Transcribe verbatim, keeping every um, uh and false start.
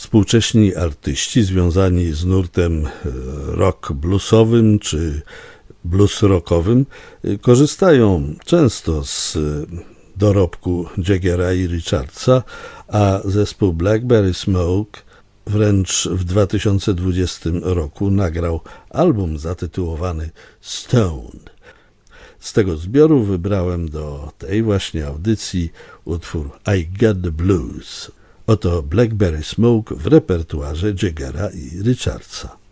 Współcześni artyści związani z nurtem rock bluesowym czy blues rockowym korzystają często z dorobku Jaggera i Richardsa, a zespół Blackberry Smoke wręcz w dwa tysiące dwudziestym roku nagrał album zatytułowany Stone. Z tego zbioru wybrałem do tej właśnie audycji utwór I Got the Blues. Oto Blackberry Smoke w repertuarze Jaggera i Richardsa.